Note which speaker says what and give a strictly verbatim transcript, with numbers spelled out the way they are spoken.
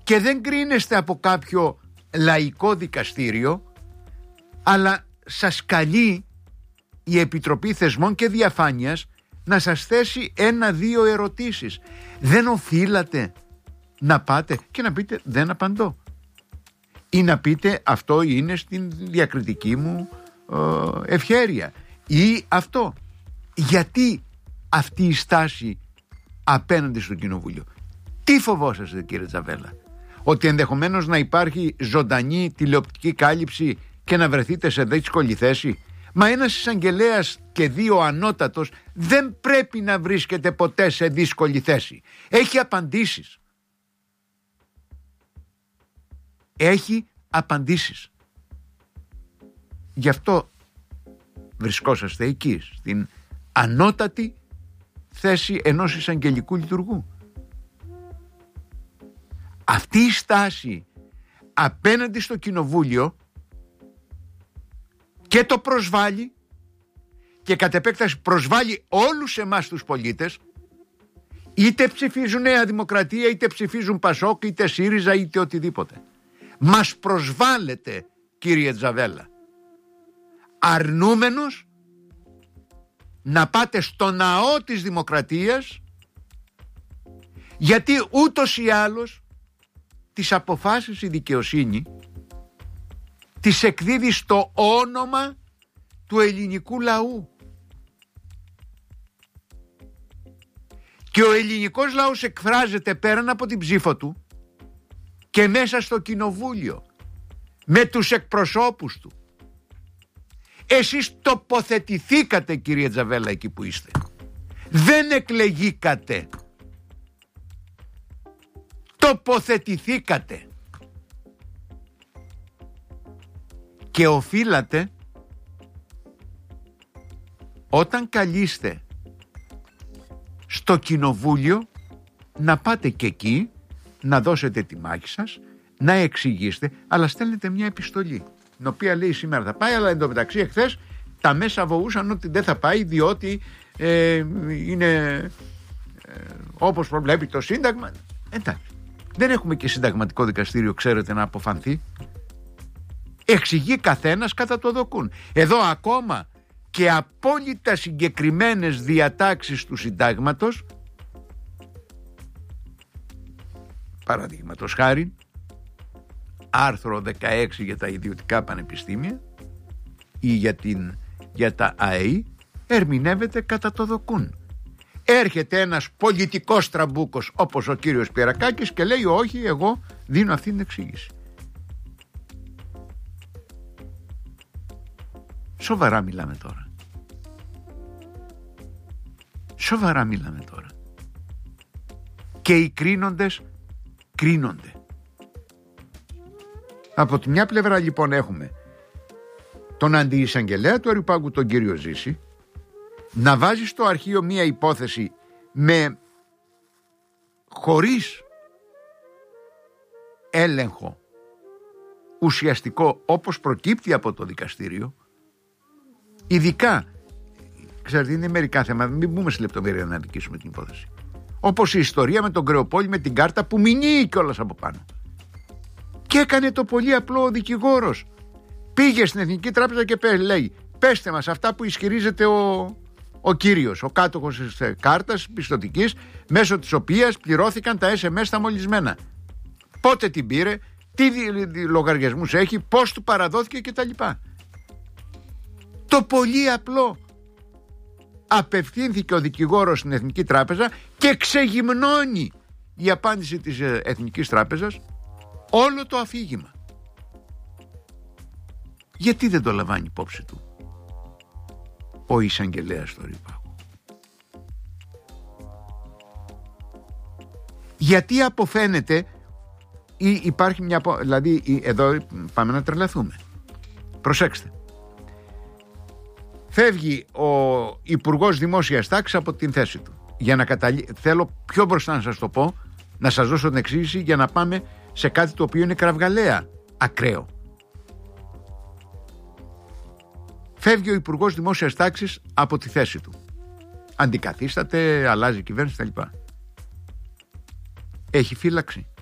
Speaker 1: και δεν κρίνεστε από κάποιο λαϊκό δικαστήριο, αλλά σας καλεί η Επιτροπή Θεσμών και Διαφάνειας να σας θέσει ένα-δύο ερωτήσεις. Δεν οφείλατε να πάτε και να πείτε δεν απαντώ, ή να πείτε αυτό είναι στην διακριτική μου ε, ευχέρεια, ή αυτό. Γιατί αυτή η στάση απέναντι στο Κοινοβούλιο? Τι φοβόσαστε, κύριε Τζαβέλα? Ότι ενδεχομένως να υπάρχει ζωντανή τηλεοπτική κάλυψη και να βρεθείτε σε δύσκολη θέση? Μα ένας εισαγγελέας και δύο ανώτατος δεν πρέπει να βρίσκεται ποτέ σε δύσκολη θέση. Έχει απαντήσεις. Έχει απαντήσεις. Γι' αυτό βρισκόσαστε εκεί, στην ανώτατη θέση ενός εισαγγελικού λειτουργού. Αυτή η στάση απέναντι στο Κοινοβούλιο και το προσβάλλει και κατ' επέκταση προσβάλλει όλους εμάς τους πολίτες, είτε ψηφίζουν Νέα Δημοκρατία, είτε ψηφίζουν Πασόκ, είτε ΣΥΡΙΖΑ, είτε οτιδήποτε. Μας προσβάλλεται, κύριε Τζαβέλα, αρνούμενος να πάτε στο ναό της δημοκρατίας, γιατί ούτως ή άλλως τις αποφάσεις η δικαιοσύνη τις εκδίδει στο όνομα του ελληνικού λαού. Και ο ελληνικός λαός εκφράζεται πέραν από την ψήφο του και μέσα στο κοινοβούλιο, με τους εκπροσώπους του. Εσείς τοποθετηθήκατε, κύριε Τζαβέλα, εκεί που είστε. Δεν εκλεγήκατε. Τοποθετηθήκατε. Και οφείλατε, όταν καλείστε στο κοινοβούλιο, να πάτε και εκεί, να δώσετε τη μάχη σας, να εξηγήσετε, αλλά στέλνετε μια επιστολή, την οποία λέει σήμερα θα πάει, αλλά εντωμεταξύ εχθές τα μέσα βοούσαν ότι δεν θα πάει, διότι ε, είναι ε, όπως προβλέπει το Σύνταγμα. Εντάξει, δεν έχουμε και συνταγματικό δικαστήριο, ξέρετε, να αποφανθεί. Εξηγεί καθένας κατά το δοκούν. Εδώ ακόμα και απόλυτα συγκεκριμένες διατάξεις του συντάγματος, παραδείγματος χάρη άρθρο δεκαέξι για τα ιδιωτικά πανεπιστήμια ή για, την, για τα ΑΕΗ, ερμηνεύεται κατά το δοκούν. Έρχεται ένας πολιτικός τραμπούκος όπως ο κύριος Πιερακάκης και λέει όχι, εγώ δίνω αυτή την εξήγηση. Σοβαρά μιλάμε τώρα. Σοβαρά μιλάμε τώρα. Και οι κρίνοντες κρίνονται. Από τη μια πλευρά λοιπόν έχουμε τον αντιεισαγγελέα του Αριουπάγου, τον κύριο Ζήση, να βάζει στο αρχείο μία υπόθεση με χωρίς έλεγχο ουσιαστικό όπως προκύπτει από το δικαστήριο. Ειδικά, ξέρετε, είναι μερικά θέματα, μην μπούμε σε λεπτομέρεια να αδικήσουμε την υπόθεση. Όπως η ιστορία με τον Κρεοπόλη με την κάρτα που μηνύει κιόλας από πάνω. Και έκανε το πολύ απλό ο δικηγόρος. Πήγε στην Εθνική Τράπεζα και πέ, λέει, πέστε μας αυτά που ισχυρίζεται ο, ο κύριος, ο κάτοχος της κάρτας πιστωτικής, μέσω της οποίας πληρώθηκαν τα ες εμ ες τα μολυσμένα. Πότε την πήρε, τι λογαριασμούς έχει, πώς του παραδόθηκε κτλ. Το πολύ απλό. Απευθύνθηκε ο δικηγόρος στην Εθνική Τράπεζα και ξεγυμνώνει η απάντηση της Εθνικής Τράπεζας όλο το αφήγημα. Γιατί δεν το λαμβάνει υπόψη του ο εισαγγελέας του Αριουπάγου? Γιατί αποφαίνεται ή υπάρχει μια... Δηλαδή εδώ πάμε να τρελαθούμε. Προσέξτε. Φεύγει ο Υπουργός Δημόσιας Τάξης από την θέση του. Για να καταλή... Θέλω πιο μπροστά να σας το πω, να σας δώσω την εξήγηση για να πάμε σε κάτι το οποίο είναι κραυγαλαία ακραίο. Φεύγει ο Υπουργός Δημόσιας Τάξης από τη θέση του. Αντικαθίσταται, αλλάζει η κυβέρνηση κτλ. Έχει φύλαξη.